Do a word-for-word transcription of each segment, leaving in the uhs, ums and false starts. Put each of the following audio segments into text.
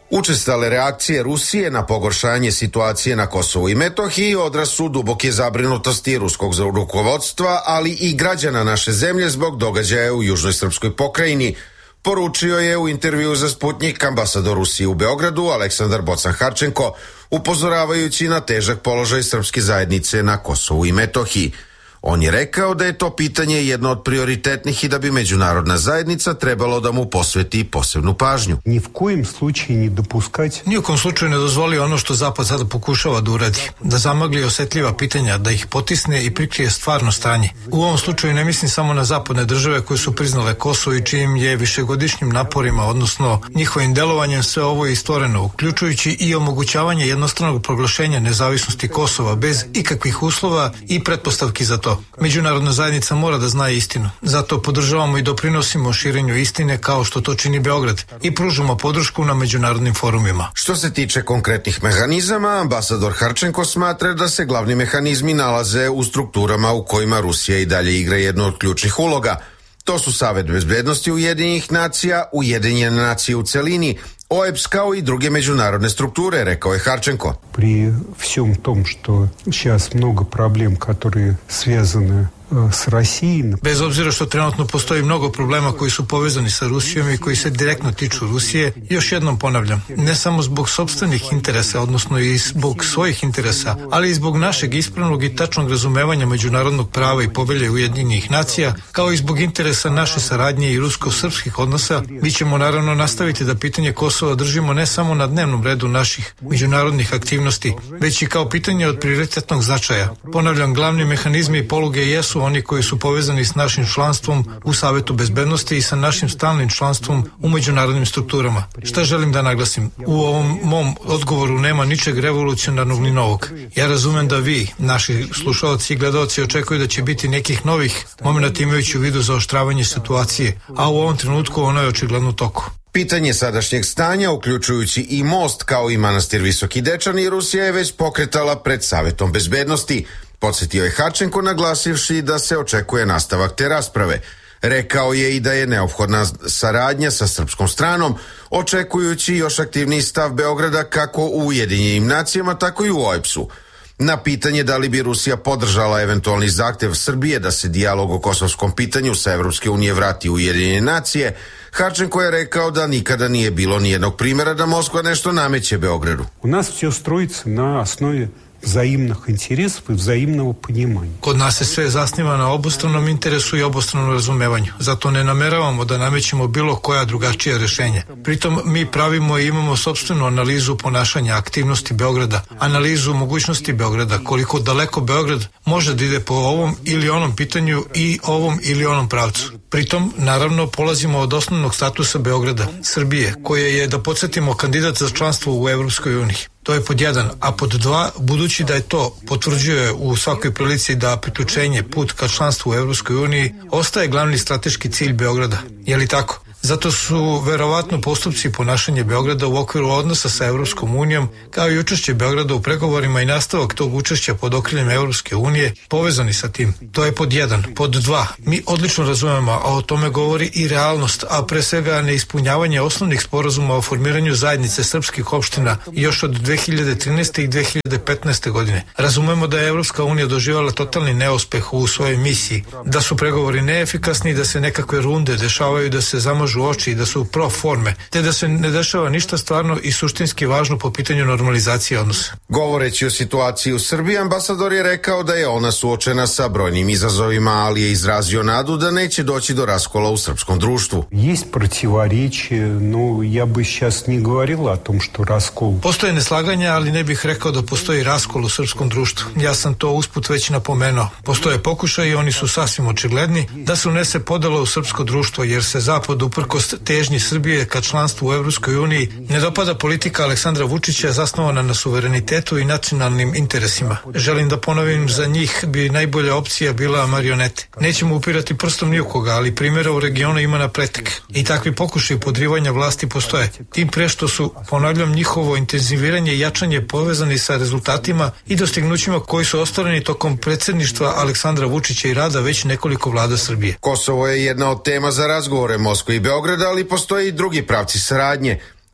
Učestale reakcije Rusije na pogoršanje situacije na Kosovu i Metohiji odraz su duboke zabrinutosti ruskog rukovodstva, ali i građana naše zemlje zbog događaja u južnoj srpskoj pokrajini, poručio je u intervju za Sputnik ambasador Rusije u Beogradu Aleksandar Bocan-Harčenko, upozoravajući na težak položaj srpske zajednice na Kosovu i Metohiji. On je rekao da je to pitanje jedno od prioritetnih i da bi međunarodna zajednica trebalo da mu posveti posebnu pažnju. Ni v kojem slučaju ne dopuskati. Ni u kom slučaju ne dozvoli ono što Zapad sada pokušava da uradi, da zamagli osetljiva pitanja, da ih potisne i prikrije stvarno stanje. U ovom slučaju ne mislim samo na zapadne države koje su priznale Kosovo i čijim je višegodišnjim naporima, odnosno njihovim delovanjem sve ovo je stvoreno, uključujući i omogućavanje jednostranog proglašenja nezavisnosti Kosova bez ikakvih uslova i pretpostavki za to. Međunarodna zajednica mora da zna istinu. Zato podržavamo i doprinosimo širenju istine kao što to čini Beograd i pružamo podršku na međunarodnim forumima. Što se tiče konkretnih mehanizama, ambasador Harčenko smatra da se glavni mehanizmi nalaze u strukturama u kojima Rusija i dalje igra jednu od ključnih uloga. To su Savet bezbednosti Ujedinjenih nacija, Ujedinjene nacije u celini, O E B S kao i druge međunarodne strukture, rekao je Harčenko. Pri всем том, что сейчас много проблем, которые связаны s Rusijom. Bez obzira što trenutno postoji mnogo problema koji su povezani sa Rusijom i koji se direktno tiču Rusije, još jednom ponavljam, ne samo zbog sopstvenih interesa, odnosno i zbog svojih interesa, ali i zbog našeg ispravnog i tačnog razumevanja međunarodnog prava i povelje Ujedinjenih nacija, kao i zbog interesa naše saradnje i rusko-srpskih odnosa, mi ćemo naravno nastaviti da pitanje Kosova držimo ne samo na dnevnom redu naših međunarodnih aktivnosti, već i kao pitanje od prioritetnog značaja. Ponavljam, glavni mehanizmi i poluge jesu oni koji su povezani s našim članstvom u Savetu bezbednosti i sa našim stalnim članstvom u međunarodnim strukturama. Šta želim da naglasim? U ovom mom odgovoru nema ničeg revolucionarnog ni novog. Ja razumem da vi, naši slušalci i gledalci, očekuju da će biti nekih novih momenata imajući u vidu zaoštravanje situacije, a u ovom trenutku ono je očigledno u toku. Pitanje sadašnjeg stanja, uključujući i most kao i manastir Visoki Dečani, Rusija je već pokretala pred Savetom bezbednosti. Podsjetio je Harčenko naglasivši da se očekuje nastavak te rasprave. Rekao je i da je neophodna saradnja sa srpskom stranom, očekujući još aktivniji stav Beograda kako u Ujedinjenim nacijama, tako i u O E B S-u. Na pitanje da li bi Rusija podržala eventualni zahtev Srbije da se dijalog o kosovskom pitanju sa Evropske unije vrati u Ujedinjene nacije, Harčenko je rekao da nikada nije bilo nijednog primjera da Moskva nešto nameće Beogradu. U nas sve strojica na osnovi взаимных интересов и взаимного понимания. Kod nas se sve zasniva na obostranom interesu i obostranom razumevanju. Zato ne nameravamo da namećemo bilo koja drugačija rešenja. Pritom mi pravimo i imamo sopstvenu analizu ponašanja aktivnosti Beograda, analizu mogućnosti Beograda, koliko daleko Beograd može da ide po ovom ili onom pitanju i ovom ili onom pravcu. Pritom, naravno, polazimo od osnovnog statusa Beograda, Srbije, koje je, da podsjetimo, kandidat za članstvo u Evropskoj uniji. To je pod jedan, a pod dva, budući da je to potvrđuje u svakoj prilici da priključenje, put ka članstvu u Evropskoj uniji, ostaje glavni strateški cilj Beograda. Je li tako? Zato su verovatno postupci i ponašanje Beograda u okviru odnosa sa Evropskom unijom, kao i učešće Beograda u pregovorima i nastavak tog učešća pod okriljem Evropske unije, povezani sa tim. To je pod jedan. Pod dva, mi odlično razumemo, a o tome govori i realnost, a pre svega neispunjavanje osnovnih sporazuma o formiranju zajednice srpskih opština još od dve hiljade trinaeste i dve hiljade petnaeste godine. Razumemo da je Evropska unija doživala totalni neuspeh u svojoj misiji, da su pregovori neefikasni, da se nekakve runde dešavaju, da se zamažu oči i da su pro forme, te da se ne dešava ništa stvarno i suštinski važno po pitanju normalizacije odnosa. Govoreći o situaciji u Srbiji, ambasador je rekao da je ona suočena sa brojnim izazovima, ali je izrazio nadu da neće doći do raskola u srpskom društvu. Есть противоречия, но я бы сейчас не говорила о том, что раскол. Postoje neslaganja, ali ne bih rekao da postoji raskol u srpskom društvu. Ja sam to usput već napomenuo. Postoje pokušaji i oni su sasvim očigledni da se unese podela u srpsko društvo, jer se Zapad uprkos težnji Srbije ka članstvu u Evropskoj uniji ne dopada politika Aleksandra Vučića zasnovana na suverenitetu i nacionalnim interesima. Želim da ponovim, za njih bi najbolja opcija bila marionete. Nećemo upirati prstom ni u koga, ali primjera u regionu ima na pretek. I takvi pokušaji podrivanja vlasti postoje. Tim pre što su, ponavljam, njihovo intenziviranje i jačanje povezani sa rezultatima i dostignućima koji su ostvareni tokom predsjedništva Aleksandra Vučića i rada već nekoliko vlada Srbije. Kosovo je jedna od tema za razgovore Moskve i Beograda, ali postoje i drugi pravci saradnje.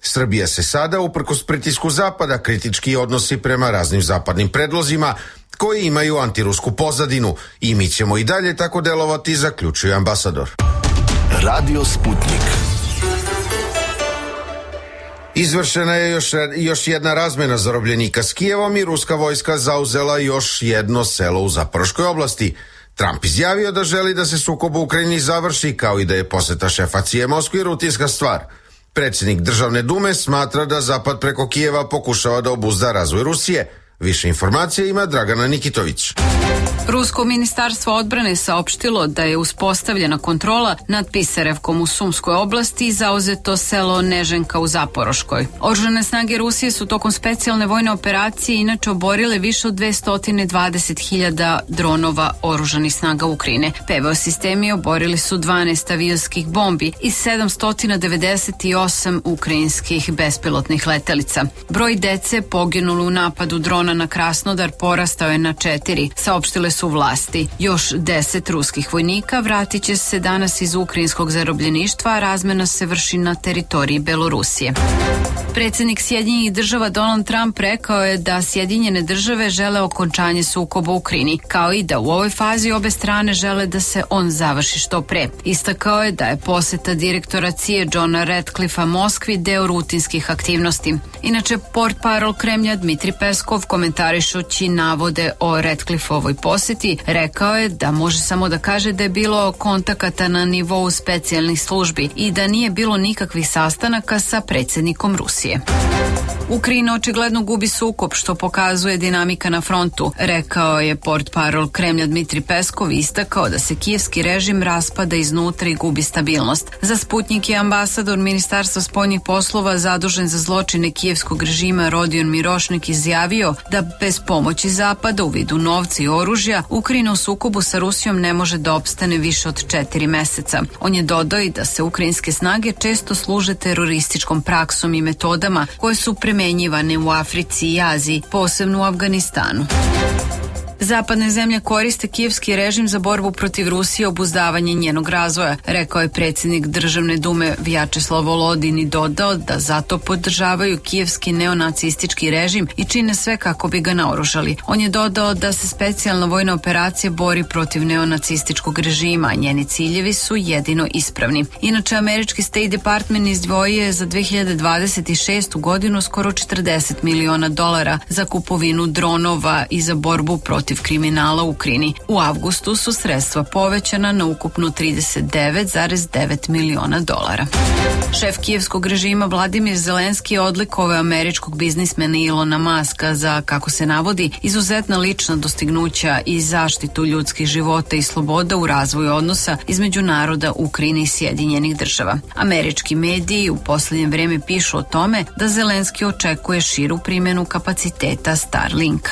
Srbija se sada, uprkos pritisku Zapada, kritički odnosi prema raznim zapadnim predlozima koji imaju antirusku pozadinu i mi ćemo i dalje tako delovati, zaključuje ambasador. Radio Sputnik. Izvršena je još, još jedna razmena zarobljenika s Kijevom i ruska vojska zauzela još jedno selo u Zaporoškoj oblasti. Trump izjavio da želi da se sukob u Ukrajini završi, kao i da je poseta šefa C I A Moskvi rutinska stvar. Predsjednik Državne dume smatra da Zapad preko Kijeva pokušava da obuzda razvoj Rusije. Više informacija ima Dragana Nikitović. Rusko ministarstvo odbrane saopštilo da je uspostavljena kontrola nad Pisarevkom u Sumskoj oblasti i zauzeto selo Neženka u Zaporoškoj. Oružane snage Rusije su tokom specijalne vojne operacije inače oborile više od dvesta dvadeset hiljada dronova oružanih snaga Ukrajine. P V O sistemi oborili su dvanaest avionskih bombi i sedamsto devedeset osam ukrajinskih bespilotnih letelica. Broj dece poginulo u napadu drona na Krasnodar porastao je na četiri, saopštile su vlasti. Još deset ruskih vojnika vratit će se danas iz ukrajinskog zarobljeništva, a razmena se vrši na teritoriji Belorusije. Predsjednik Sjedinjenih država Donald Trump rekao je da Sjedinjene države žele okončanje sukoba u Ukrajini, kao i da u ovoj fazi obe strane žele da se on završi što pre. Istakao je da je poseta direktora C I A Johna Ratcliffa Moskvi deo rutinskih aktivnosti. Inače, portparol Kremlja Dmitri Peskov, komentarišući navode o Ratcliffovoj poseti, rekao je da može samo da kaže da je bilo kontakata na nivou specijalnih službi i da nije bilo nikakvih sastanaka sa predsjednikom Rusije. Ukrajina očigledno gubi sukob, što pokazuje dinamika na frontu, rekao je portparol Kremlja Dmitri Peskov, istakao da se kijevski režim raspada iznutra i gubi stabilnost. Za Sputnik je ambasador Ministarstva spoljnih poslova zadužen za zločine kijevskog režima Rodion Mirošnik izjavio da bez pomoći Zapada u vidu novca i oružja Ukrajina u sukobu sa Rusijom ne može da opstane više od četiri meseca. On je dodao i da se ukrajinske snage često služe terorističkom praksom i metodama koje su primenjivane u Africi i Aziji, posebno u Afganistanu. Zapadne zemlje koriste kijevski režim za borbu protiv Rusije i obuzdavanje njenog razvoja, rekao je predsjednik Državne dume Vjačeslav Volodin i dodao da zato podržavaju kijevski neonacistički režim i čine sve kako bi ga naoružali. On je dodao da se specijalna vojna operacija bori protiv neonacističkog režima, a njeni ciljevi su jedino ispravni. Inače, američki State Department izdvojio je za dve hiljade dvadeset šestu godinu skoro četrdeset miliona dolara za kupovinu dronova i za borbu protiv kriminala u Ukrajini. U avgustu su sredstva povećana na ukupno trideset devet zarez devet miliona dolara. Šef kijevskog režima Vladimir Zelenski odlikovao američkog biznismena Ilona Maska za, kako se navodi, izuzetna lična dostignuća i zaštitu ljudskih života i sloboda u razvoju odnosa između naroda Ukrajine i Sjedinjenih država. Američki mediji u posljednje vrijeme pišu o tome da Zelenski očekuje širu primjenu kapaciteta Starlinka.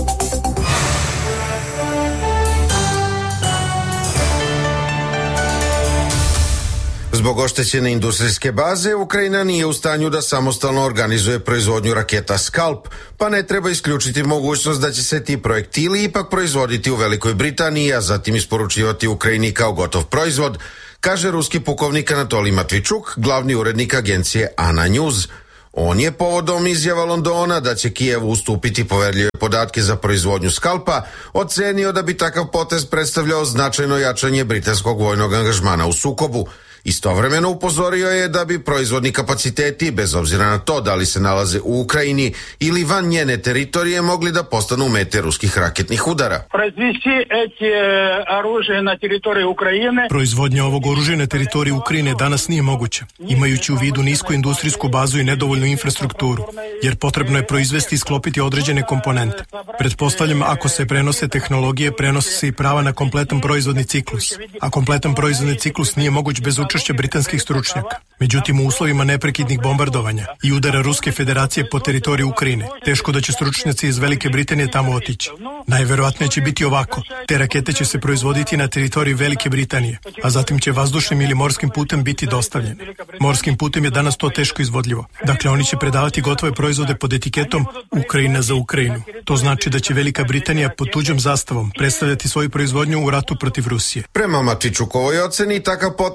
Zbog oštećene industrijske baze, Ukrajina nije u stanju da samostalno organizuje proizvodnju raketa Scalp, pa ne treba isključiti mogućnost da će se ti projektili ipak proizvoditi u Velikoj Britaniji, a zatim isporučivati Ukrajini kao gotov proizvod, kaže ruski pukovnik Anatolij Matvičuk, glavni urednik agencije Ana News. On je povodom izjava Londona da će Kijevu ustupiti poverljive podatke za proizvodnju Scalpa ocenio da bi takav potez predstavljao značajno jačanje britanskog vojnog angažmana u sukobu. Istovremeno upozorio je da bi proizvodni kapaciteti, bez obzira na to da li se nalaze u Ukrajini ili van njene teritorije, mogli da postanu mete ruskih raketnih udara. Proizvodnja ovog oružja na teritoriji Ukrajine danas nije moguća, imajući u vidu nisku industrijsku bazu i nedovoljnu infrastrukturu, jer potrebno je proizvesti i sklopiti određene komponente. Pretpostavljam, ako se prenose tehnologije, prenose se i prava na kompletan proizvodni ciklus, a kompletan proizvodni ciklus nije moguć bez učešća britanskih stručnjaka. Međutim, u uslovima neprekidnih bombardovanja i udara Ruske federacije po teritoriji Ukrajine, teško da će stručnjaci iz Velike Britanije tamo otići. Najverovatnije će biti ovako. Te rakete će se proizvoditi na teritoriji Velike Britanije, a zatim će vazdušnim ili morskim putem biti dostavljene. Morskim putem je danas to teško izvodljivo. Dakle, oni će predavati gotove proizvode pod etiketom Ukrajina za Ukrajinu. To znači da će Velika Britanija pod tuđom zastavom predstavljati svoju proizvodnju u ratu protiv Rusije. Prema Matvičukovoj oceni, takav potez ne bi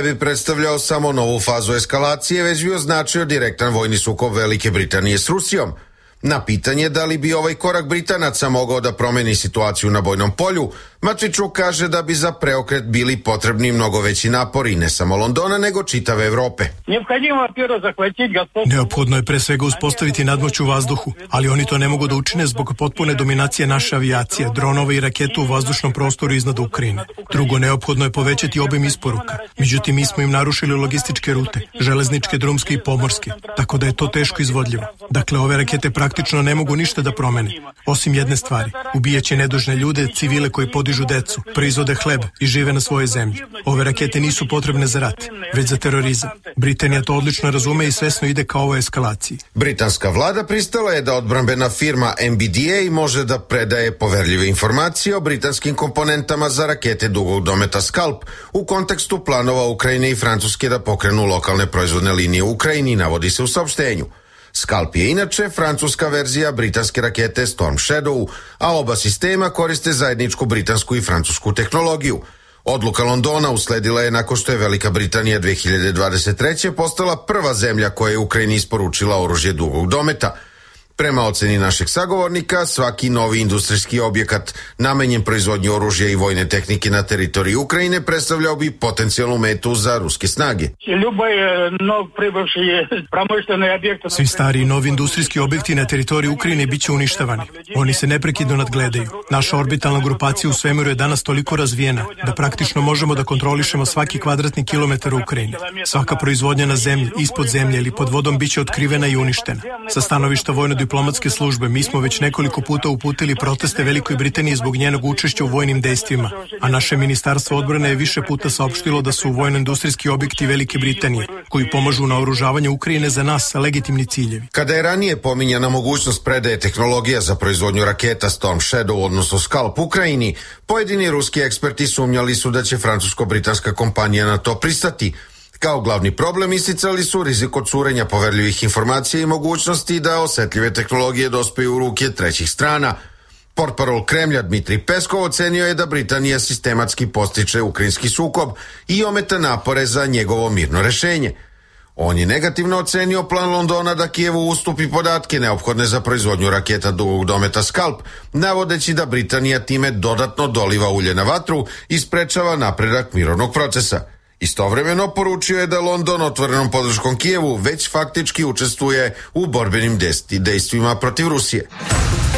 bi predstavljao samo novu fazu eskalacije, već bi označio direktan vojni sukob Velike Britanije s Rusijom. Na pitanje da li bi ovaj korak Britanaca mogao da promeni situaciju na bojnom polju, Matvičuk kaže da bi za preokret bili potrebni mnogo veći napori, ne samo Londona, nego čitave Evrope. Neophodno je pre svega uspostaviti nadmoć u vazduhu, ali oni to ne mogu da učine zbog potpune dominacije naše avijacije, dronova i raketa u vazdušnom prostoru iznad Ukrajine. Drugo, neophodno je povećati obim isporuka. Međutim, mi smo im narušili logističke rute, železničke, drumske i pomorske, tako da je to teško izvodljivo. Dakle, ove rakete praktično ne mogu ništa da promene, osim jedne stvari. Ubijaće nedužne ljude, civile koji podižu decu, proizvode hleb i žive na svojoj zemlji. Ove rakete nisu potrebne za rat, već za terorizam. Britanija to odlično razume i svesno ide ka ovoj eskalaciji. Britanska vlada pristala je da odbrambena firma M B D A može da predaje poverljive informacije o britanskim komponentama za rakete dugog dometa Scalp u kontekstu planova Ukrajine i Francuske da pokrenu lokalne proizvodne linije u Ukrajini, navodi se u saopštenju. Scalp je inače francuska verzija britanske rakete Storm Shadow, a oba sistema koriste zajedničku britansku i francusku tehnologiju. Odluka Londona usledila je nakon što je Velika Britanija dve hiljade dvadeset treće postala prva zemlja koja je Ukrajini isporučila oružje dugog dometa. Prema oceni našeg sagovornika, svaki novi industrijski objekat namenjen proizvodnji oružja i vojne tehnike na teritoriji Ukrajine predstavljao bi potencijalnu metu za ruske snage. Svi stari i novi industrijski objekti na teritoriji Ukrajine biće uništavani. Oni se neprekidno nadgledaju. Naša orbitalna grupacija u svemiru je danas toliko razvijena da praktično možemo da kontrolišemo svaki kvadratni kilometar Ukrajine. Svaka proizvodnja na zemlji, ispod zemlje ili pod vodom biće otkrivena i uništena. Sa stanovišta vojno diplomatske službe mi smo već nekoliko puta uputili proteste Velikoj Britaniji zbog njenog učešća u vojnim dejstvima, a naše ministarstvo odbrane je više puta saopštilo da su vojno-industrijski objekti Velike Britanije, koji pomažu na oružavanju Ukrajine za nas legitimni ciljevi. Kada je ranije pominjana mogućnost predaje tehnologija za proizvodnju raketa Storm Shadow, odnosno Scalp Ukrajini, pojedini ruski eksperti sumnjali su da će francusko-britanska kompanija na to pristati. Kao glavni problem isticali su rizik od curenja poverljivih informacija i mogućnosti da osetljive tehnologije dospeju u ruke trećih strana. Portparol Kremlja Dmitrij Peskov ocenio je da Britanija sistematski postiče ukrajinski sukob i ometa napore za njegovo mirno rešenje. On je negativno ocenio plan Londona da Kijevu ustupi podatke neophodne za proizvodnju raketa dugog dometa Scalp, navodeći da Britanija time dodatno doliva ulje na vatru i sprečava napredak mirovnog procesa. Istovremeno poručio je da London otvorenom podrškom Kijevu već faktički učestvuje u borbenim dejstvima protiv Rusije.